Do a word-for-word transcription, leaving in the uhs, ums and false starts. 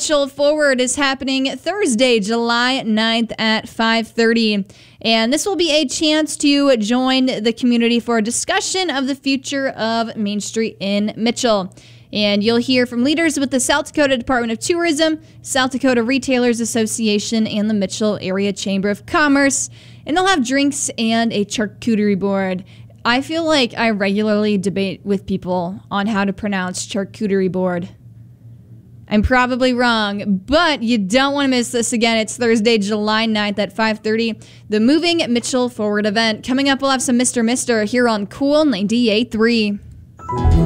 Mitchell Forward is happening Thursday, July ninth at five thirty. And this will be a chance to join the community for a discussion of the future of Main Street in Mitchell. And you'll hear from leaders with the South Dakota Department of Tourism, South Dakota Retailers Association, and the Mitchell Area Chamber of Commerce. And they'll have drinks and a charcuterie board. I feel like I regularly debate with people on how to pronounce charcuterie board. I'm probably wrong, but you don't want to miss this again. It's Thursday, July ninth at five thirty. The Moving Mitchell Forward event. Coming up, we'll have some Mister Mister here on Cool ninety-eight point three.